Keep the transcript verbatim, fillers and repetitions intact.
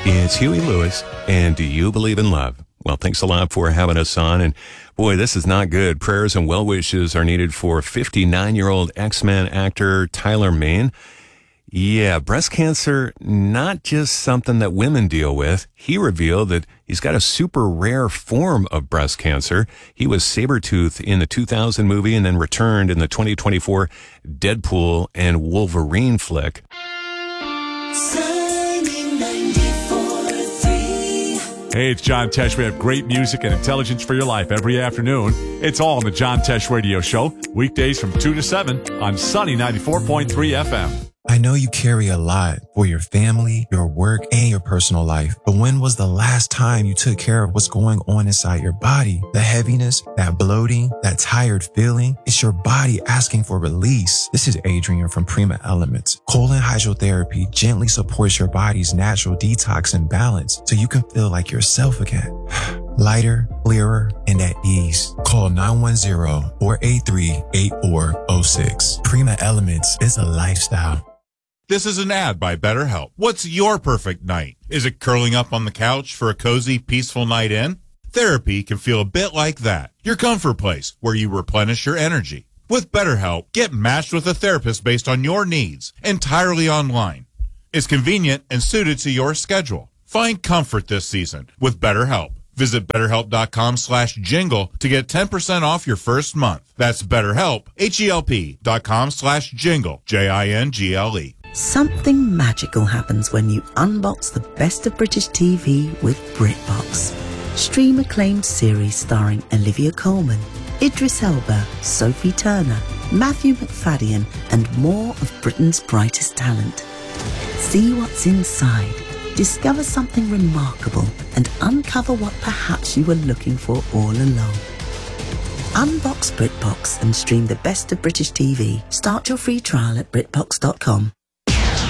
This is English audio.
It's Huey Lewis, and Do You Believe in Love? Well, thanks a lot for having us on, and boy, this is not good. Prayers and well wishes are needed for fifty-nine-year-old X-Men actor Tyler Mane. Yeah, breast cancer, not just something that women deal with. He revealed that he's got a super rare form of breast cancer. He was Sabretooth in the two thousand movie and then returned in the twenty twenty-four Deadpool and Wolverine flick. Hey, it's John Tesh. We have great music and intelligence for your life every afternoon. It's all on the John Tesh Radio Show, weekdays from two to seven on Sunny ninety-four point three F M. I know you carry a lot for your family, your work, and your personal life. But when was the last time you took care of what's going on inside your body? The heaviness, that bloating, that tired feeling, it's your body asking for release. This is Adrian from Prima Elements. Colon hydrotherapy gently supports your body's natural detox and balance so you can feel like yourself again. Lighter, clearer, and at ease. Call nine one zero, four eight three, eight four zero six. Prima Elements is a lifestyle. This is an ad by BetterHelp. What's your perfect night? Is it curling up on the couch for a cozy, peaceful night in? Therapy can feel a bit like that. Your comfort place where you replenish your energy. With BetterHelp, get matched with a therapist based on your needs, entirely online. It's convenient and suited to your schedule. Find comfort this season with BetterHelp. Visit BetterHelp.com slash jingle to get ten percent off your first month. That's BetterHelp, H-E-L-P dot com slash jingle, J I N G L E. Something magical happens when you unbox the best of British T V with BritBox. Stream acclaimed series starring Olivia Colman, Idris Elba, Sophie Turner, Matthew McFadden, and more of Britain's brightest talent. See what's inside, discover something remarkable, and uncover what perhaps you were looking for all along. Unbox BritBox and stream the best of British T V. Start your free trial at Britbox dot com.